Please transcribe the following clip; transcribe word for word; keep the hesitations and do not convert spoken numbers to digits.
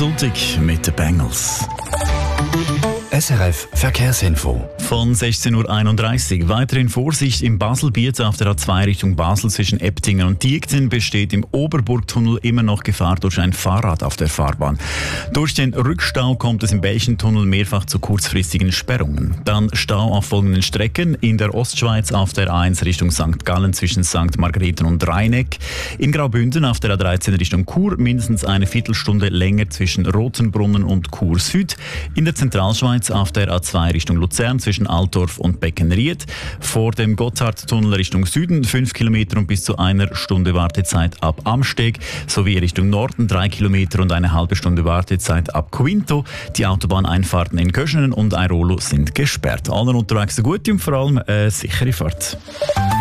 Sonntag mit den Bengals. S R F Verkehrsinfo. Von sechzehn Uhr einunddreißig. Weiterhin Vorsicht im Baselbiet auf der A zwei Richtung Basel zwischen Eptingen und Diekten besteht im Oberburgtunnel immer noch Gefahr durch ein Fahrrad auf der Fahrbahn. Durch den Rückstau kommt es im Belchentunnel mehrfach zu kurzfristigen Sperrungen. Dann Stau auf folgenden Strecken: in der Ostschweiz auf der A eins Richtung Sankt Gallen zwischen Sankt Margrethen und Rheineck, in Graubünden auf der A dreizehn Richtung Chur mindestens eine Viertelstunde länger zwischen Rotenbrunnen und Chur Süd, in der Zentralschweiz auf der A zwei Richtung Luzern zwischen Altdorf und Beckenried, vor dem Gotthardtunnel Richtung Süden fünf Kilometer und bis zu einer Stunde Wartezeit ab Amsteg, sowie Richtung Norden drei Kilometer und eine halbe Stunde Wartezeit ab Quinto. Die Autobahneinfahrten in Köschenen und Airolo sind gesperrt. Allen unterwegs eine gute und vor allem eine sichere Fahrt.